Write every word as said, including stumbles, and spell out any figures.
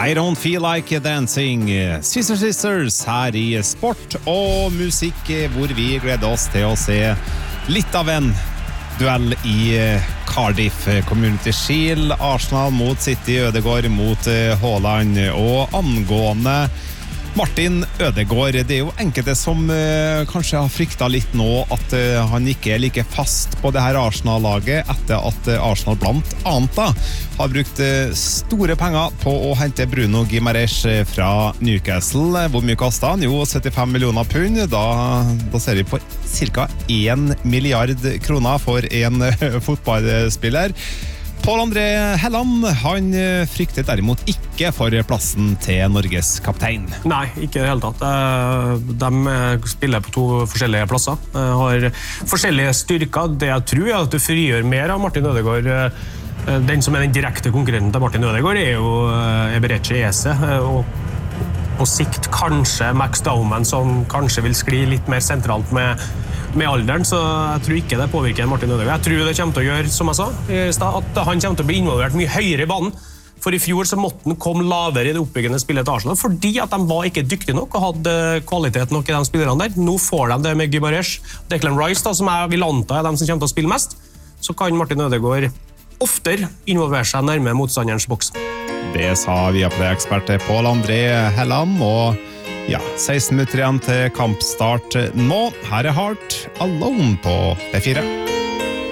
I don't feel like dancing. Sister Sisters her i sport og musikk, hvor vi gleder oss til å se litt av en duell i Cardiff Community Shield. Arsenal mot City, Ødegaard mot Haaland. Og angående Martin Ødegaard, det er jo enkelte som eh, kanskje har fryktet litt nå at eh, han ikke er like fast på det her Arsenal-laget etter at eh, Arsenal blant annet da, har brukt eh, store penger på å hente Bruno Guimaraes fra Newcastle. Hvor mye kostet han? Jo, syttifem millioner pund. Da, da ser vi på cirka en milliard kroner for en eh, fotballspiller. Pål André Helland, han fryktet derimot ikke for plassen til Norges kaptein. Nei, ikke i det hele tatt. De spiller på to forskjellige plasser, har forskjellige styrker. Det jeg tror er at du frigjør mer av Martin Ødegaard. Den som er den direkte konkurrenten til Martin Ødegaard er jo Eberechi Eze, og på sikt kanskje Max Daumann, som kanskje vil skli litt mer sentralt med med alderen, så jeg tror ikke det påvirker Martin Ødegaard. Jeg tror det kommer til å gjøre, som jeg sa, at han kommer til å bli involvert mye høyere i banen. For i fjor så måtte han komme lavere i det oppbyggende spillet til Arsenal, fordi at de var ikke dyktige nok og hadde kvalitet nok i de spillerne der. Nå får de det med Guimaraes, Declan Rice, da, som jeg vil anta er de som kommer til å spille mest. Så kan Martin Ødegaard oftere involvere seg nærmere motstanderens boks. Det sa Viaplay-ekspert Pål André Helland, og ja, seksten minutter igjen til kampstart nå. Her er Heart Alone på P fire.